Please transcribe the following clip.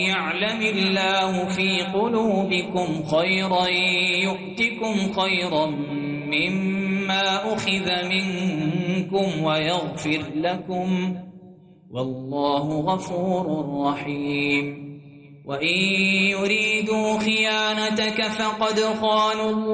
يعلم الله في قلوبكم خيرا يؤتكم خيرا مما أخذ منكم ويغفر لكم والله غفور رحيم وإن يريدوا خيانتك فقد خانوا الله